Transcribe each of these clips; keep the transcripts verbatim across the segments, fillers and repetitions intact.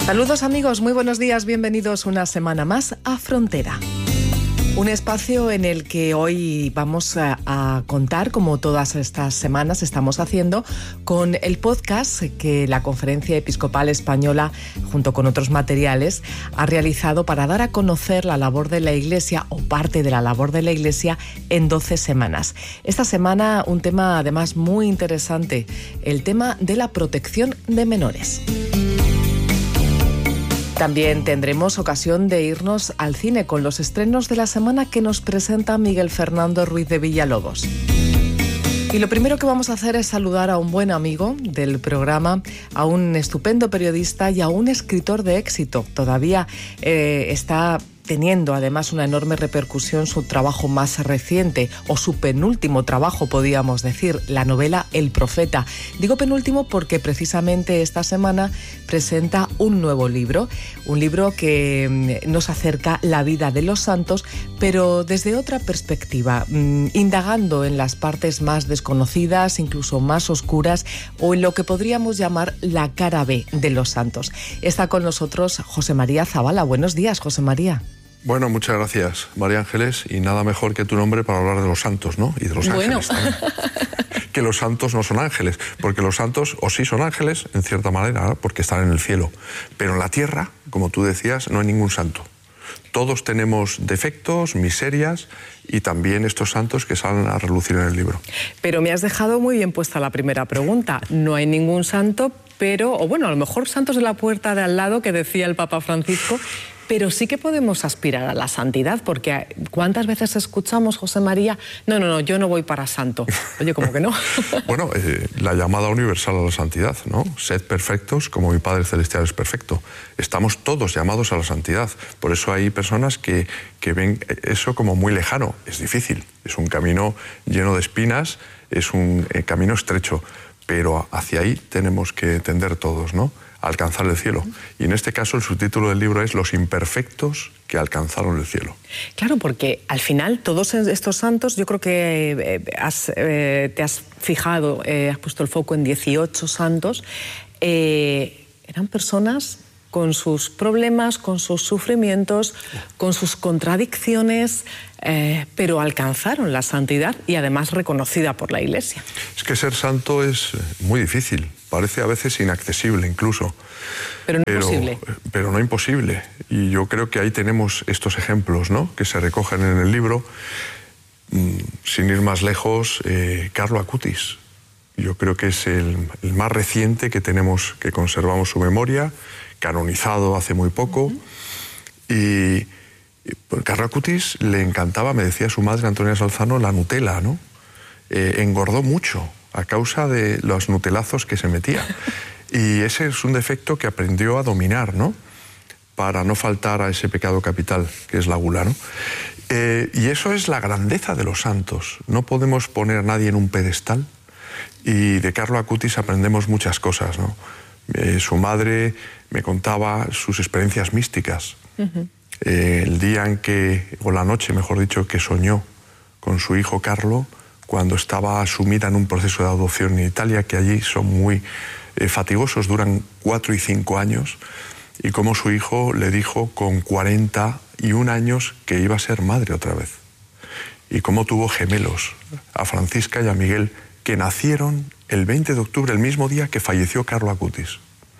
Saludos amigos, muy buenos días, bienvenidos una semana más a Frontera. Un espacio en el que hoy vamos a, a contar, como todas estas semanas estamos haciendo, con el podcast que la Conferencia Episcopal Española, junto con otros materiales, ha realizado para dar a conocer la labor de la Iglesia o parte de la labor de la Iglesia en doce semanas. Esta semana un tema además muy interesante, el tema de la protección de menores. También tendremos ocasión de irnos al cine con los estrenos de la semana que nos presenta Miguel Fernando Ruiz de Villalobos. Y lo primero que vamos a hacer es saludar a un buen amigo del programa, a un estupendo periodista y a un escritor de éxito. Todavía eh, está teniendo además una enorme repercusión su trabajo más reciente, o su penúltimo trabajo, podríamos decir, la novela El Profeta. Digo penúltimo porque precisamente esta semana presenta un nuevo libro, un libro que nos acerca la vida de los santos, pero desde otra perspectiva, indagando en las partes más desconocidas, incluso más oscuras, o en lo que podríamos llamar la cara B de los santos. Está con nosotros José María Zavala. Buenos días, José María. Bueno, muchas gracias, María Ángeles, y nada mejor que tu nombre para hablar de los santos, ¿no? Y de los bueno. ángeles también. Que los santos no son ángeles, porque los santos o sí son ángeles, en cierta manera, ¿no? Porque están en el cielo, pero en la tierra, como tú decías, no hay ningún santo. Todos tenemos defectos, miserias, y también estos santos que salen a relucir en el libro. Pero me has dejado muy bien puesta la primera pregunta. No hay ningún santo, pero, o bueno, a lo mejor santos de la puerta de al lado, que decía el Papa Francisco, pero sí que podemos aspirar a la santidad, porque ¿cuántas veces escuchamos, José María? No, no, no, yo no voy para santo. Oye, ¿cómo que no? Bueno, eh, la llamada universal a la santidad, ¿no? Sed perfectos como mi Padre Celestial es perfecto. Estamos todos llamados a la santidad. Por eso hay personas que, que ven eso como muy lejano. Es difícil, es un camino lleno de espinas, es un eh, camino estrecho, pero hacia ahí tenemos que tender todos, ¿no? Alcanzar el cielo. Y en este caso el subtítulo del libro es Los imperfectos que alcanzaron el cielo. Claro, porque al final todos estos santos, yo creo que eh, has, eh, te has fijado, eh, has puesto el foco en dieciocho santos, eh, eran personas con sus problemas, con sus sufrimientos, con sus contradicciones, eh, pero alcanzaron la santidad y además reconocida por la Iglesia. Es que ser santo es muy difícil, parece a veces inaccesible incluso. Pero no pero, imposible. Pero no imposible. Y yo creo que ahí tenemos estos ejemplos, ¿no?, que se recogen en el libro. Sin ir más lejos, eh, Carlo Acutis. Yo creo que es el, el más reciente que tenemos, que conservamos su memoria, canonizado hace muy poco. Uh-huh. Y, y pues, Carlo Acutis le encantaba, me decía su madre Antonia Salzano, la Nutella, ¿no? Eh, engordó mucho a causa de los nutelazos que se metía. Y ese es un defecto que aprendió a dominar, ¿no?, para no faltar a ese pecado capital, que es la gula, ¿no? Eh, y eso es la grandeza de los santos. No podemos poner a nadie en un pedestal, y de Carlo Acutis aprendemos muchas cosas, ¿no? Eh, su madre me contaba sus experiencias místicas. Uh-huh. Eh, el día en que, o la noche, mejor dicho, que soñó con su hijo Carlo, cuando estaba sumida en un proceso de adopción en Italia, que allí son muy eh, fatigosos, duran cuatro y cinco años, y cómo su hijo le dijo con cuarenta y un años que iba a ser madre otra vez. Y cómo tuvo gemelos, a Francisca y a Miguel, que nacieron el veinte de octubre, el mismo día que falleció Carlo Acutis.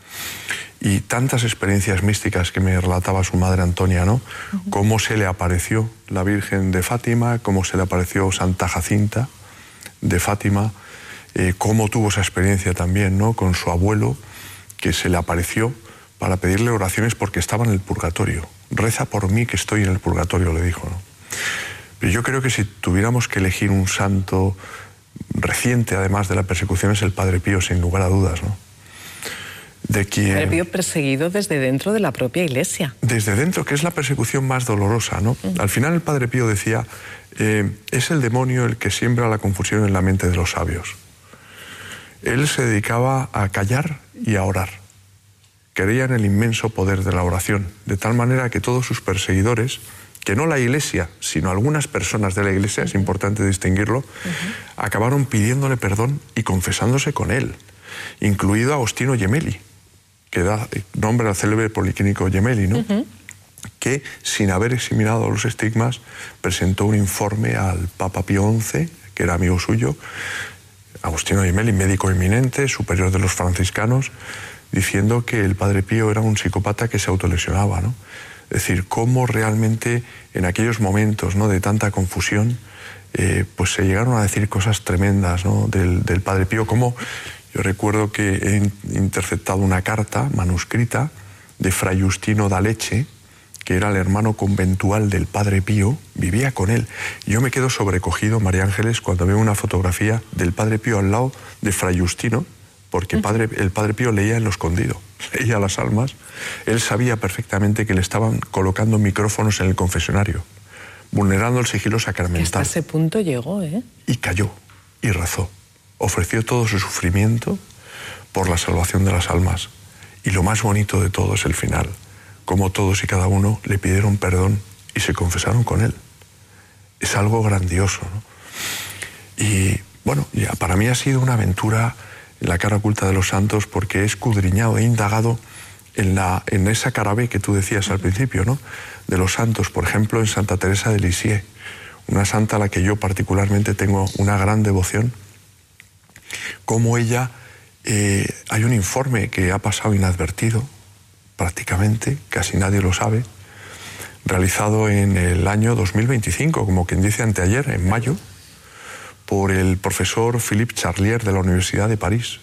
Y tantas experiencias místicas que me relataba su madre Antonia, ¿no? Uh-huh. Cómo se le apareció la Virgen de Fátima, cómo se le apareció Santa Jacinta de Fátima, eh, cómo tuvo esa experiencia también, ¿no?, con su abuelo, que se le apareció para pedirle oraciones porque estaba en el purgatorio. Reza por mí que estoy en el purgatorio, le dijo, ¿no? Pero yo creo que si tuviéramos que elegir un santo reciente, además de la persecución, es el Padre Pío, sin lugar a dudas, ¿no? De quien... Padre Pío perseguido desde dentro de la propia Iglesia. Desde dentro, que es la persecución más dolorosa, ¿no? Uh-huh. Al final el Padre Pío decía, eh, es el demonio el que siembra la confusión en la mente de los sabios. Él se dedicaba a callar y a orar. Creía en el inmenso poder de la oración, de tal manera que todos sus perseguidores, que no la Iglesia, sino algunas personas de la Iglesia, es importante distinguirlo, uh-huh, acabaron pidiéndole perdón y confesándose con él, incluido Agostino Gemelli, que da nombre al célebre policlínico Gemelli, ¿no? Uh-huh. Que, sin haber examinado los estigmas, presentó un informe al Papa Pío once, que era amigo suyo, Agustino Gemelli, médico eminente, superior de los franciscanos, diciendo que el Padre Pío era un psicópata que se autolesionaba, ¿no? Es decir, cómo realmente en aquellos momentos, ¿no?, de tanta confusión, eh, pues se llegaron a decir cosas tremendas, ¿no?, del, del Padre Pío. Como yo recuerdo que he interceptado una carta manuscrita de Fray Justino da Leche, que era el hermano conventual del Padre Pío, vivía con él. Y yo me quedo sobrecogido, María Ángeles, cuando veo una fotografía del Padre Pío al lado de Fray Justino, porque padre, el Padre Pío leía en lo escondido, leía las almas. Él sabía perfectamente que le estaban colocando micrófonos en el confesionario, vulnerando el sigilo sacramental. Hasta ese punto llegó, ¿eh? Y cayó, y rezó. Ofreció todo su sufrimiento por la salvación de las almas. Y lo más bonito de todo es el final, como todos y cada uno le pidieron perdón y se confesaron con él. Es algo grandioso, ¿no? Y bueno, ya para mí ha sido una aventura en la cara oculta de los santos, porque he escudriñado, he indagado en, la, en esa cara B que tú decías al principio, ¿no?, de los santos. Por ejemplo, en Santa Teresa de Lisieux, una santa a la que yo particularmente tengo una gran devoción, como ella, eh, hay un informe que ha pasado inadvertido, prácticamente, casi nadie lo sabe, realizado en el año dos mil veinticinco, como quien dice anteayer, en mayo, por el profesor Philippe Charlier de la Universidad de París.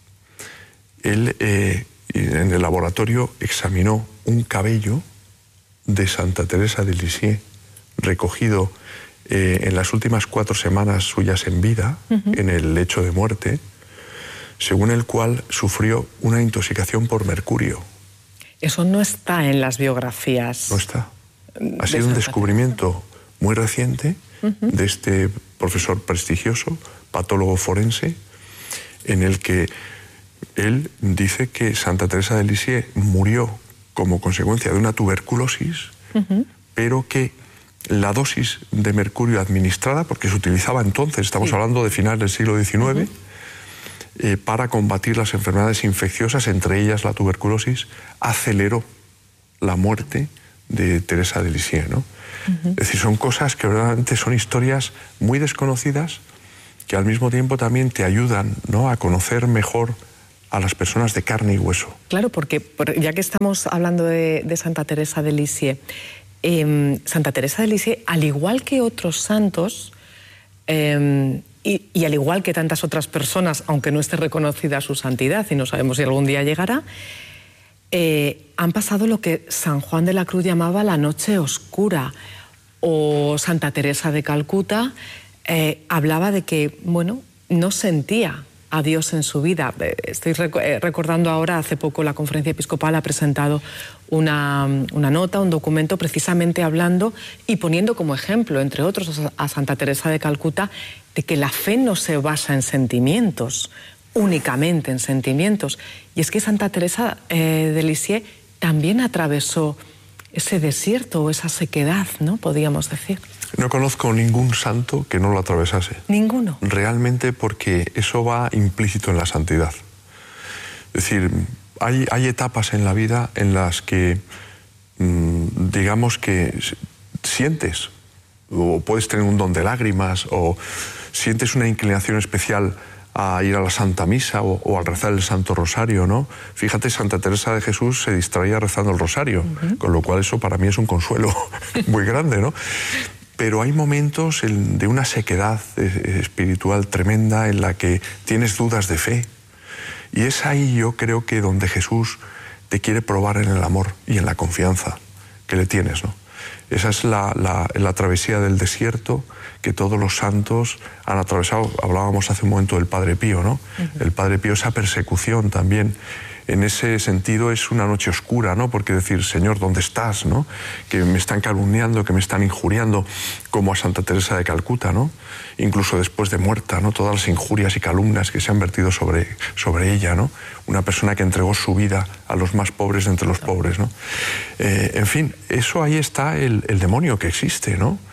Él eh, en el laboratorio examinó un cabello de Santa Teresa de Lisieux recogido eh, en las últimas cuatro semanas suyas en vida, uh-huh. en el lecho de muerte, según el cual sufrió una intoxicación por mercurio. Eso no está en las biografías. No está. Ha sido un descubrimiento muy reciente uh-huh. de este profesor prestigioso, patólogo forense, en el que él dice que Santa Teresa de Lisieux murió como consecuencia de una tuberculosis, uh-huh. pero que la dosis de mercurio administrada, porque se utilizaba entonces, estamos sí. hablando de finales del siglo diecinueve, uh-huh. eh, para combatir las enfermedades infecciosas, entre ellas la tuberculosis, aceleró la muerte de Teresa de Lisieux, ¿no? Uh-huh. Es decir, son cosas que verdaderamente son historias muy desconocidas, que al mismo tiempo también te ayudan, ¿no?, a conocer mejor a las personas de carne y hueso. Claro, porque ya que estamos hablando de, de Santa Teresa de Lisieux, eh, Santa Teresa de Lisieux, al igual que otros santos, eh, y, y al igual que tantas otras personas, aunque no esté reconocida su santidad, y no sabemos si algún día llegará, eh, han pasado lo que San Juan de la Cruz llamaba la noche oscura, o Santa Teresa de Calcuta eh, hablaba de que, bueno, no sentía a Dios en su vida. Estoy rec- recordando ahora, hace poco la Conferencia Episcopal ha presentado una, una nota, un documento precisamente hablando y poniendo como ejemplo, entre otros, a Santa Teresa de Calcuta, de que la fe no se basa en sentimientos, únicamente en sentimientos. Y es que Santa Teresa eh, de Lisieux también atravesó ese desierto o esa sequedad, ¿no?, podríamos decir. No conozco ningún santo que no lo atravesase. ¿Ninguno? Realmente, porque eso va implícito en la santidad. Es decir, hay, hay etapas en la vida en las que, mmm, digamos que sientes, o puedes tener un don de lágrimas, o sientes una inclinación especial a ir a la Santa Misa o, o al rezar el Santo Rosario, ¿no? Fíjate, Santa Teresa de Jesús se distraía rezando el Rosario, uh-huh. con lo cual eso para mí es un consuelo muy grande, ¿no? Pero hay momentos de una sequedad espiritual tremenda en la que tienes dudas de fe. Y es ahí, yo creo, que donde Jesús te quiere probar en el amor y en la confianza que le tienes, ¿no? Esa es la, la, la travesía del desierto que todos los santos han atravesado. Hablábamos hace un momento del Padre Pío, ¿no? Uh-huh. El Padre Pío, esa persecución también. En ese sentido es una noche oscura, ¿no? Porque decir, Señor, ¿dónde estás?, ¿no? Que me están calumniando, que me están injuriando, como a Santa Teresa de Calcuta, ¿no? Incluso después de muerta, ¿no? Todas las injurias y calumnias que se han vertido sobre, sobre ella, ¿no? Una persona que entregó su vida a los más pobres de entre los pobres, ¿no? Eh, en fin, eso ahí está el, el demonio que existe, ¿no?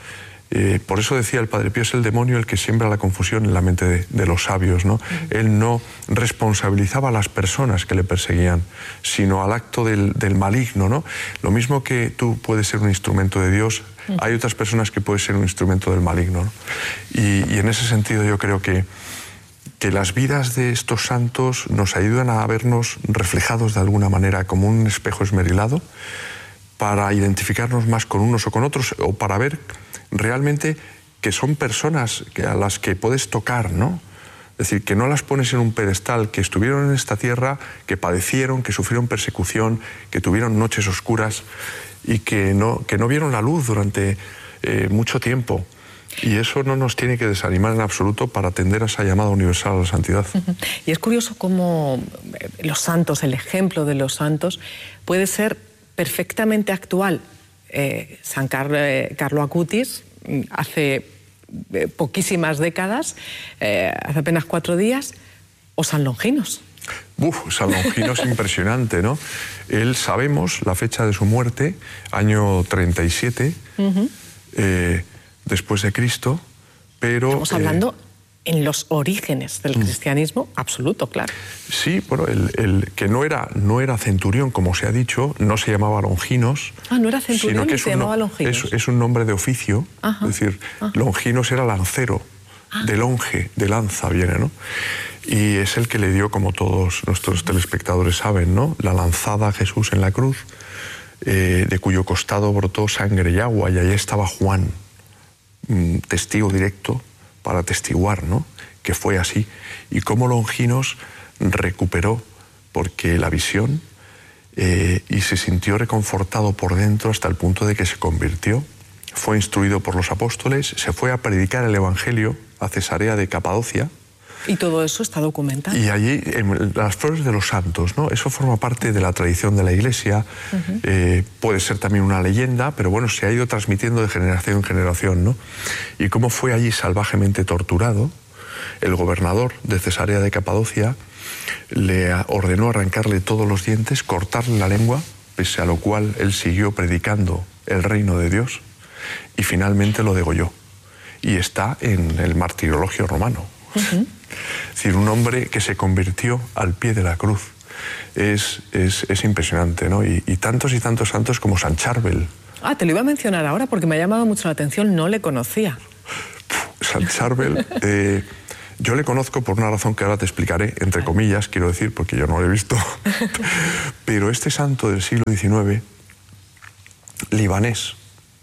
Eh, por eso decía el Padre Pío, es el demonio el que siembra la confusión en la mente de, de los sabios, ¿no? Uh-huh. Él no responsabilizaba a las personas que le perseguían, sino al acto del, del maligno, ¿no? Lo mismo que tú puedes ser un instrumento de Dios, uh-huh. hay otras personas que pueden ser un instrumento del maligno, ¿no? Y, y en ese sentido yo creo que, que las vidas de estos santos nos ayudan a vernos reflejados de alguna manera como un espejo esmerilado, para identificarnos más con unos o con otros, o para ver realmente que son personas a las que puedes tocar, ¿no? Es decir, que no las pones en un pedestal, que estuvieron en esta tierra, que padecieron, que sufrieron persecución, que tuvieron noches oscuras y que no, que no vieron la luz durante eh, mucho tiempo. Y eso no nos tiene que desanimar en absoluto para atender a esa llamada universal a la santidad. Uh-huh. Y es curioso cómo los santos, el ejemplo de los santos, puede ser perfectamente actual. Eh, San Car eh, Carlo Acutis, hace eh, poquísimas décadas, eh, hace apenas cuatro días, o San Longinos. Uf, San Longinos impresionante, ¿no? Él, sabemos la fecha de su muerte, año treinta y siete, uh-huh. eh, después de Cristo, pero... Estamos hablando... Eh, en los orígenes del cristianismo absoluto, claro. Sí, bueno, el, el que no era, no era centurión, como se ha dicho, no se llamaba Longinos. Ah, no era centurión, sino que se llamaba Longinos. Es, es un nombre de oficio, ajá, es decir, ajá. Longinos era lancero, ah. de longe, de lanza viene, ¿no? Y es el que le dio, como todos nuestros telespectadores saben, ¿no?, la lanzada a Jesús en la cruz, eh, de cuyo costado brotó sangre y agua, y ahí estaba Juan, mm, testigo directo, para atestiguar, ¿no?, que fue así, y cómo Longinos recuperó, porque la visión, eh, y se sintió reconfortado por dentro hasta el punto de que se convirtió, fue instruido por los apóstoles, se fue a predicar el Evangelio a Cesarea de Capadocia. Y todo eso está documentado. Y allí, en las flores de los santos, ¿no?, eso forma parte de la tradición de la Iglesia, uh-huh. eh, puede ser también una leyenda, pero bueno, se ha ido transmitiendo de generación en generación, ¿no? Y cómo fue allí salvajemente torturado. El gobernador de Cesarea de Capadocia le ordenó arrancarle todos los dientes, cortarle la lengua, pese a lo cual él siguió predicando el reino de Dios, y finalmente lo degolló. Y está en el martirologio romano. Uh-huh. Es decir, un hombre que se convirtió al pie de la cruz. Es, es, es impresionante, ¿no? Y, y tantos y tantos santos como San Charbel. Ah, te lo iba a mencionar ahora porque me ha llamado mucho la atención, no le conocía. San Charbel, eh, yo le conozco por una razón que ahora te explicaré, entre comillas, quiero decir, porque yo no lo he visto. Pero este santo del siglo diecinueve, libanés,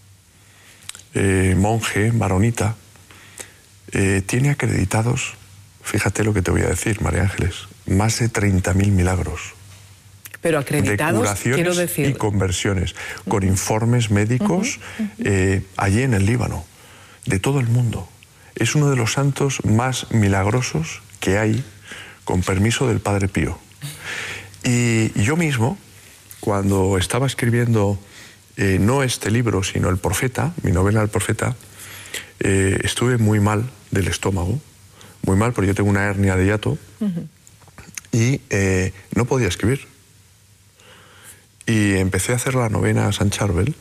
eh, monje, maronita, Eh, tiene acreditados, fíjate lo que te voy a decir, María Ángeles, más de treinta mil milagros. Pero acreditados, de curaciones quiero decir... y conversiones, con informes médicos uh-huh, uh-huh. Eh, allí en el Líbano, de todo el mundo. Es uno de los santos más milagrosos que hay, con permiso del Padre Pío. Y yo mismo, cuando estaba escribiendo eh, no este libro, sino El Profeta, mi novela El Profeta, eh, estuve muy mal del estómago, muy mal, porque yo tengo una hernia de hiato, uh-huh. y eh, no podía escribir. Y empecé a hacer la novena a San Charbel.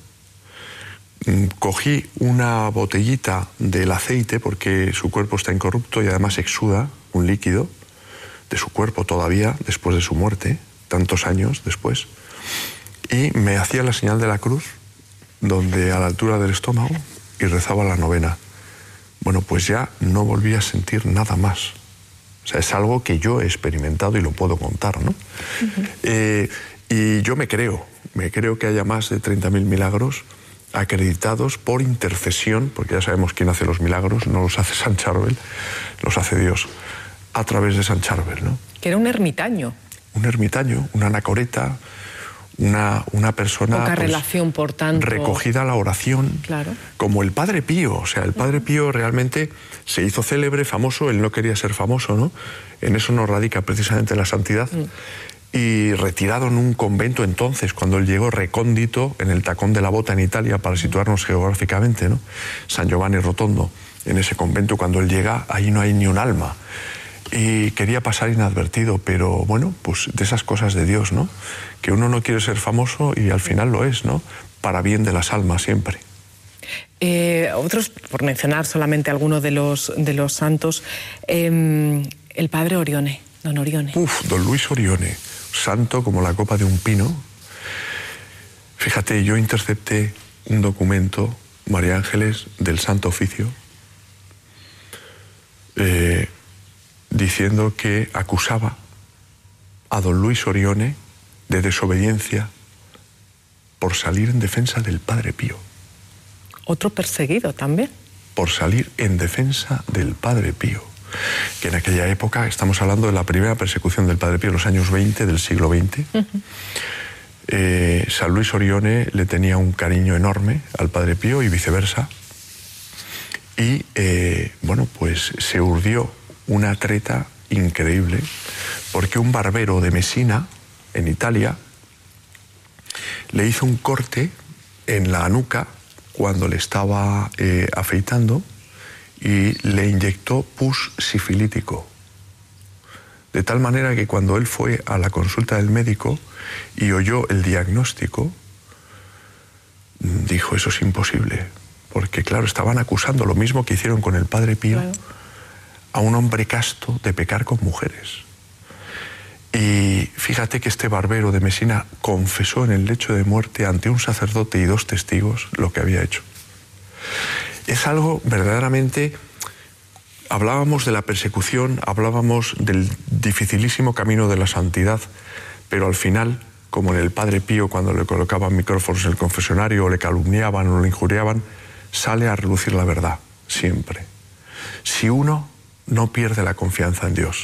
Cogí una botellita del aceite, porque su cuerpo está incorrupto y además exuda un líquido de su cuerpo todavía, después de su muerte, tantos años después, y me hacía la señal de la cruz, donde a la altura del estómago, y rezaba la novena. Bueno, pues ya no volví a sentir nada más. O sea, es algo que yo he experimentado y lo puedo contar, ¿no? Uh-huh. eh, y yo me creo, me creo que haya más de treinta mil milagros acreditados por intercesión, porque ya sabemos quién hace los milagros, no los hace San Charbel, los hace Dios, a través de San Charbel, ¿no? Que era un ermitaño. Un ermitaño, una anacoreta, una, una persona... Poca pues, relación, por tanto... recogida a la oración, claro. Como el Padre Pío. O sea, el Padre Pío realmente se hizo célebre, famoso, él no quería ser famoso, ¿no? En eso nos radica precisamente la santidad. Mm. Y retirado en un convento entonces, cuando él llegó recóndito en el Tacón de la Bota en Italia, para situarnos geográficamente, ¿no? San Giovanni Rotondo, en ese convento, cuando él llega, ahí no hay ni un alma. Y quería pasar inadvertido, pero bueno, pues de esas cosas de Dios, ¿no? Que uno no quiere ser famoso y al final lo es, ¿no? Para bien de las almas siempre. Eh, otros, por mencionar solamente algunos de los, de los santos, eh, el padre Orione, don Orione. Uf, don Luis Orione, santo como la copa de un pino. Fíjate, yo intercepté un documento, María Ángeles, del Santo Oficio, eh, diciendo que acusaba a don Luis Orione de desobediencia por salir en defensa del Padre Pío. Otro perseguido también. Por salir en defensa del Padre Pío, que en aquella época, estamos hablando de la primera persecución del Padre Pío, en los años veinte del siglo veinte, uh-huh. eh, San Luis Orione le tenía un cariño enorme al Padre Pío y viceversa, y eh, bueno, pues se urdió una treta increíble, porque un barbero de Messina, en Italia, le hizo un corte en la nuca cuando le estaba eh, afeitando y le inyectó pus sifilítico. De tal manera que cuando él fue a la consulta del médico y oyó el diagnóstico, dijo, eso es imposible. Porque claro, estaban acusando lo mismo que hicieron con el Padre Pío, claro, a un hombre casto de pecar con mujeres. Y fíjate que este barbero de Messina confesó en el lecho de muerte ante un sacerdote y dos testigos lo que había hecho. Es algo verdaderamente... Hablábamos de la persecución, hablábamos del dificilísimo camino de la santidad, pero al final, como en el Padre Pío, cuando le colocaban micrófonos en el confesionario, o le calumniaban o le injuriaban, sale a relucir la verdad, siempre. Si uno no pierde la confianza en Dios,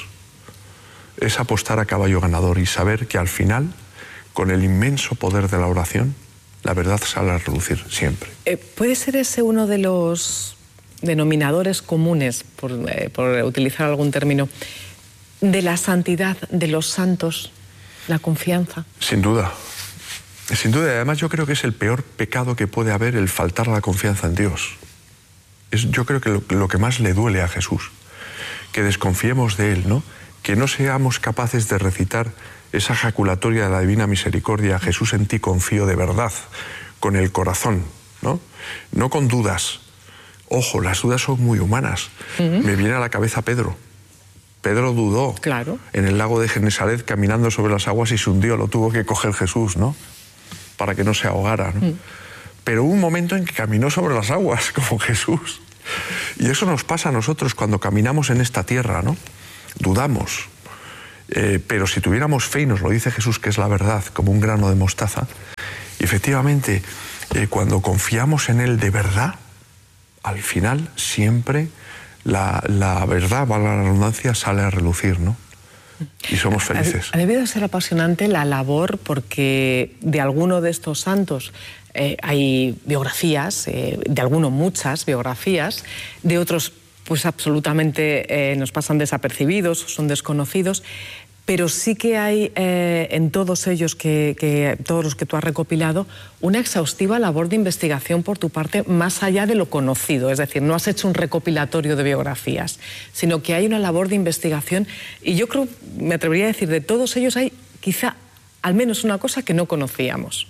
es apostar a caballo ganador y saber que al final, con el inmenso poder de la oración, la verdad sale a relucir siempre. Eh, ¿Puede ser ese uno de los denominadores comunes, por, eh, por utilizar algún término, de la santidad de los santos, la confianza? Sin duda. Sin duda. Además, yo creo que es el peor pecado que puede haber el faltar la confianza en Dios. Es, yo creo que lo, lo que más le duele a Jesús, que desconfiemos de Él, ¿no? Que no seamos capaces de recitar esa ejaculatoria de la Divina Misericordia, Jesús, en ti confío, de verdad, con el corazón, ¿no? No con dudas. Ojo, las dudas son muy humanas. Uh-huh. Me viene a la cabeza Pedro. Pedro dudó, claro, en el lago de Genesaret, caminando sobre las aguas, y se hundió, lo tuvo que coger Jesús, ¿no? Para que no se ahogara, ¿no? Uh-huh. Pero hubo un momento en que caminó sobre las aguas, como Jesús. Y eso nos pasa a nosotros cuando caminamos en esta tierra, ¿no? Dudamos, eh, pero si tuviéramos fe, y nos lo dice Jesús, que es la verdad, como un grano de mostaza, y efectivamente, eh, cuando confiamos en Él de verdad, al final siempre la, la verdad, valga la redundancia, sale a relucir, ¿no? Y somos felices. Ha debido ser apasionante la labor, porque de alguno de estos santos eh, hay biografías, eh, de alguno muchas biografías, de otros pues absolutamente eh, nos pasan desapercibidos, son desconocidos, pero sí que hay eh, en todos ellos, que, que, todos los que tú has recopilado, una exhaustiva labor de investigación por tu parte, más allá de lo conocido. Es decir, no has hecho un recopilatorio de biografías, sino que hay una labor de investigación, y yo creo, me atrevería a decir, de todos ellos hay quizá al menos una cosa que no conocíamos.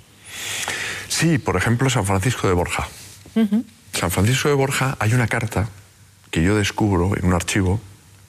Sí, por ejemplo, San Francisco de Borja. Uh-huh. San Francisco de Borja, hay una carta que yo descubro en un archivo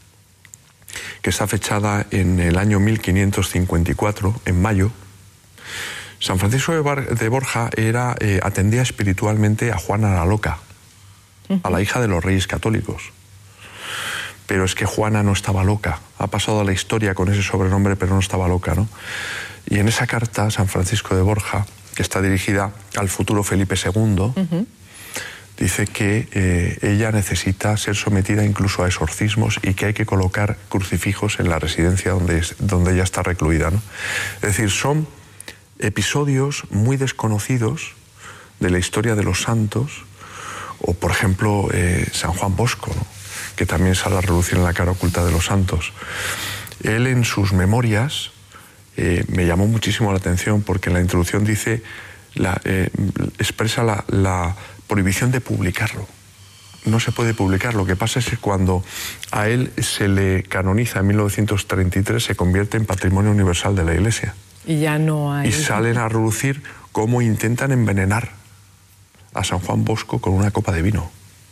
que está fechada en el año mil quinientos cincuenta y cuatro, en mayo. San Francisco de, Bar de Borja era, eh, atendía espiritualmente a Juana la Loca, uh-huh, a la hija de los reyes católicos. Pero es que Juana no estaba loca, ha pasado a la historia con ese sobrenombre, pero no estaba loca, ¿no? Y en esa carta, San Francisco de Borja, que está dirigida al futuro Felipe segundo, uh-huh, dice que eh, ella necesita ser sometida incluso a exorcismos y que hay que colocar crucifijos en la residencia donde, es, donde ella está recluida, ¿no? Es decir, son episodios muy desconocidos de la historia de los santos, o por ejemplo eh, San Juan Bosco, ¿no? Que también sale a relucir en la cara oculta de los santos. Él, en sus memorias, eh, me llamó muchísimo la atención, porque en la introducción dice, la, eh, expresa la, la prohibición de publicarlo. No se puede publicar. Lo que pasa es que cuando a él se le canoniza en mil novecientos treinta y tres, se convierte en Patrimonio Universal de la Iglesia. Y ya no hay... Y salen a relucir cómo intentan envenenar a San Juan Bosco con una copa de vino.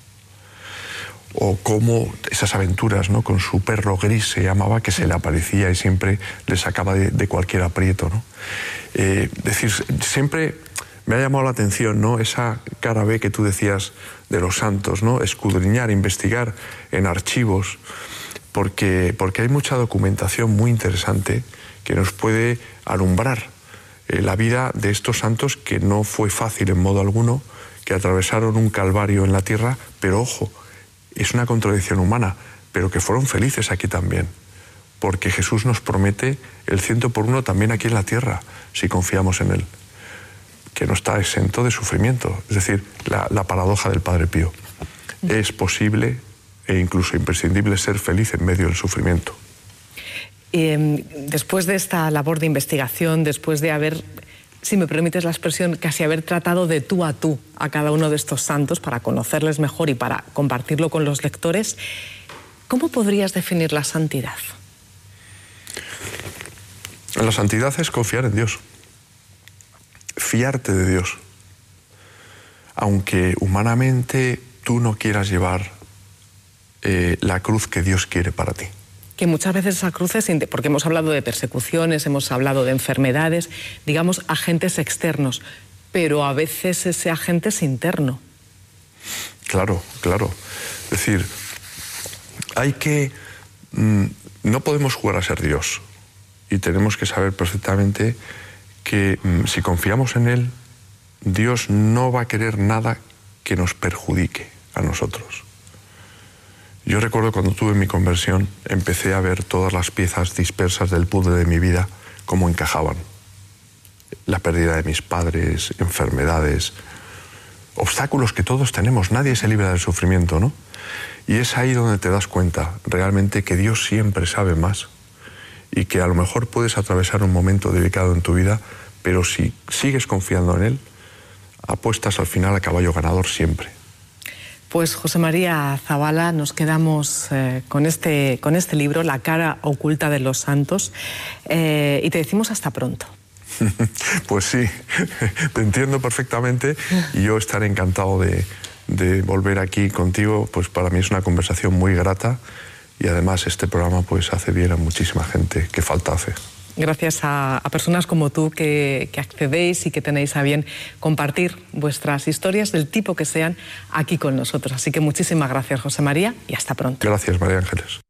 O cómo esas aventuras, ¿no?, con su perro gris, se llamaba, que se le aparecía y siempre le sacaba de, de cualquier aprieto, ¿no? Eh, decir, siempre me ha llamado la atención, ¿no?, esa cara B que tú decías de los santos, ¿no?, escudriñar, investigar en archivos, porque, porque hay mucha documentación muy interesante que nos puede alumbrar eh, la vida de estos santos, que no fue fácil en modo alguno, que atravesaron un calvario en la tierra, pero ojo, es una contradicción humana, pero que fueron felices aquí también, porque Jesús nos promete el ciento por uno también aquí en la tierra, si confiamos en Él, que no está exento de sufrimiento. Es decir, la, la paradoja del Padre Pío. Es posible e incluso imprescindible ser feliz en medio del sufrimiento. Eh, después de esta labor de investigación, después de haber, si me permites la expresión, casi haber tratado de tú a tú a cada uno de estos santos para conocerles mejor y para compartirlo con los lectores, ¿cómo podrías definir la santidad? La santidad es confiar en Dios, fiarte de Dios, aunque humanamente tú no quieras llevar eh, la cruz que Dios quiere para ti. Que muchas veces esa cruz es, porque hemos hablado de persecuciones, hemos hablado de enfermedades, digamos, agentes externos, pero a veces ese agente es interno. Claro, claro. Es decir, hay que... Mmm, no podemos jugar a ser Dios, y tenemos que saber perfectamente que mmm, si confiamos en Él, Dios no va a querer nada que nos perjudique a nosotros. Yo recuerdo cuando tuve mi conversión, empecé a ver todas las piezas dispersas del puzzle de mi vida, cómo encajaban. La pérdida de mis padres, enfermedades, obstáculos que todos tenemos, nadie se libra del sufrimiento, ¿no? Y es ahí donde te das cuenta realmente que Dios siempre sabe más y que a lo mejor puedes atravesar un momento delicado en tu vida, pero si sigues confiando en Él, apuestas al final a caballo ganador siempre. Pues José María Zabala, nos quedamos eh, con, este, con este libro, La cara oculta de los santos, eh, y te decimos hasta pronto. Pues sí, te entiendo perfectamente, y yo estaré encantado de, de volver aquí contigo. Pues para mí es una conversación muy grata, y además este programa pues hace bien a muchísima gente, que falta hace. Gracias a, a personas como tú que, que accedéis y que tenéis a bien compartir vuestras historias del tipo que sean aquí con nosotros. Así que muchísimas gracias, José María, y hasta pronto. Gracias, María Ángeles.